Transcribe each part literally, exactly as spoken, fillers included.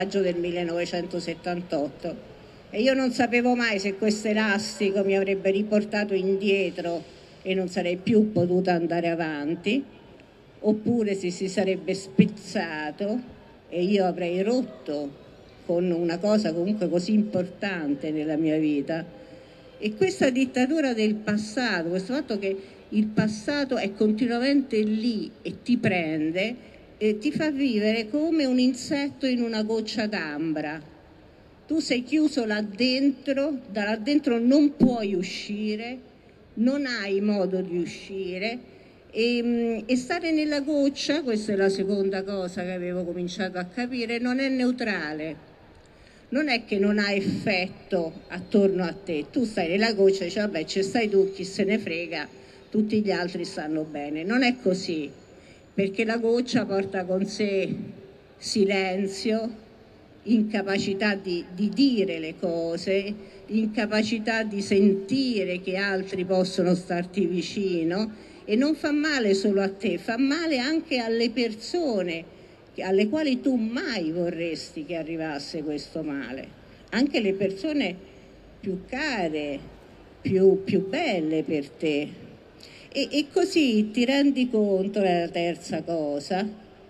del millenovecentosettantotto e io non sapevo mai se questo elastico mi avrebbe riportato indietro e non sarei più potuta andare avanti, oppure se si sarebbe spezzato e io avrei rotto con una cosa comunque così importante nella mia vita. E questa dittatura del passato, questo fatto che il passato è continuamente lì e ti prende, e ti fa vivere come un insetto in una goccia d'ambra. Tu sei chiuso là dentro, da là dentro non puoi uscire, non hai modo di uscire e, e stare nella goccia, questa è la seconda cosa che avevo cominciato a capire, non è neutrale. Non è che non ha effetto attorno a te, tu stai nella goccia e dici vabbè ci stai tu, chi se ne frega, tutti gli altri stanno bene. Non è così, perché la goccia porta con sé silenzio, incapacità di, di dire le cose, incapacità di sentire che altri possono starti vicino, e non fa male solo a te, fa male anche alle persone alle quali tu mai vorresti che arrivasse questo male, anche le persone più care, più, più belle per te. E, e così ti rendi conto, è la terza cosa,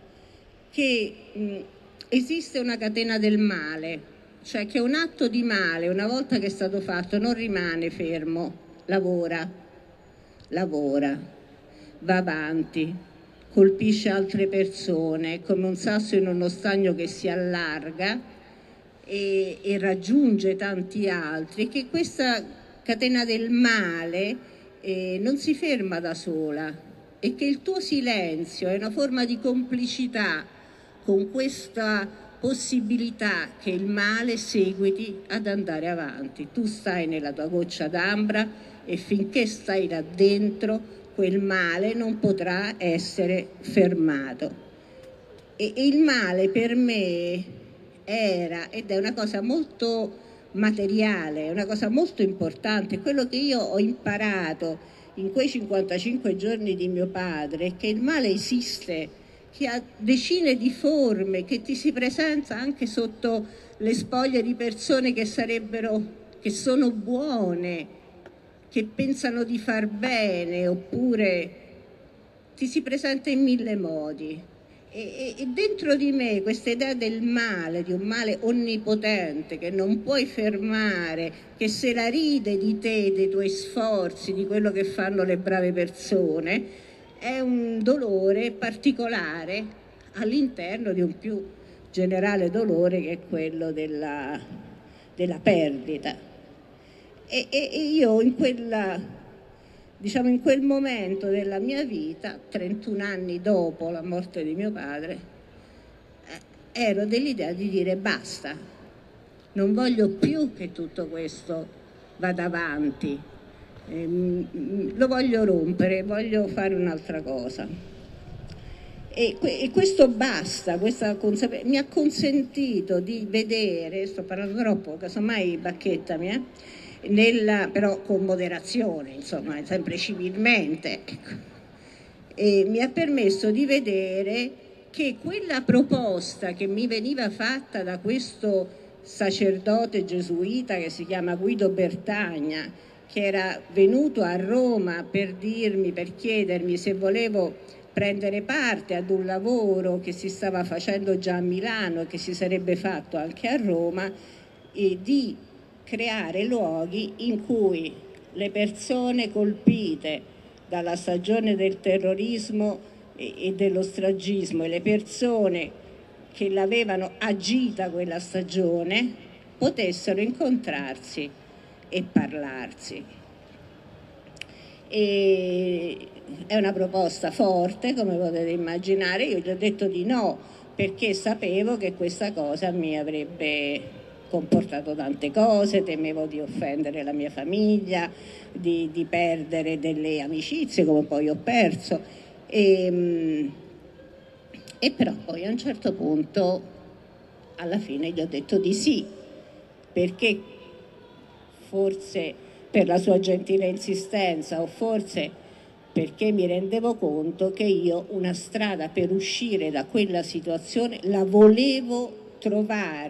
che mh, esiste una catena del male, cioè che un atto di male, una volta che è stato fatto, non rimane fermo, lavora, lavora, va avanti, colpisce altre persone, come un sasso in uno stagno che si allarga e, e raggiunge tanti altri, che questa catena del male eh, non si ferma da sola e che il tuo silenzio è una forma di complicità con questa possibilità che il male seguiti ad andare avanti. Tu stai nella tua goccia d'ambra e finché stai là dentro quel male non potrà essere fermato. E, e il male per me era ed è una cosa molto materiale, una cosa molto importante. Quello che io ho imparato in quei cinquantacinque giorni di mio padre è che il male esiste, che ha decine di forme, che ti si presenta anche sotto le spoglie di persone che sarebbero, che sono buone, che pensano di far bene, oppure ti si presenta in mille modi. E, e, e dentro di me questa idea del male, di un male onnipotente che non puoi fermare, che se la ride di te, dei tuoi sforzi, di quello che fanno le brave persone, è un dolore particolare all'interno di un più generale dolore che è quello della, della perdita. E, e, e io in quella... Diciamo in quel momento della mia vita, trentuno anni dopo la morte di mio padre, eh, ero dell'idea di dire basta, non voglio più che tutto questo vada avanti, eh, lo voglio rompere, voglio fare un'altra cosa. E, e questo basta, questa consapevolezza mi ha consentito di vedere, sto parlando troppo, casomai bacchettami, eh? Nella, però con moderazione, insomma, sempre civilmente, ecco. E mi ha permesso di vedere che quella proposta che mi veniva fatta da questo sacerdote gesuita che si chiama Guido Bertagna, che era venuto a Roma per dirmi, per chiedermi se volevo prendere parte ad un lavoro che si stava facendo già a Milano e che si sarebbe fatto anche a Roma, e di creare luoghi in cui le persone colpite dalla stagione del terrorismo e dello stragismo e le persone che l'avevano agita quella stagione potessero incontrarsi e parlarsi. E è una proposta forte, come potete immaginare. Io gli ho detto di no perché sapevo che questa cosa mi avrebbe comportato tante cose, temevo di offendere la mia famiglia, di, di perdere delle amicizie come poi ho perso, e, e però poi a un certo punto alla fine gli ho detto di sì, perché forse per la sua gentile insistenza o forse perché mi rendevo conto che io una strada per uscire da quella situazione la volevo trovare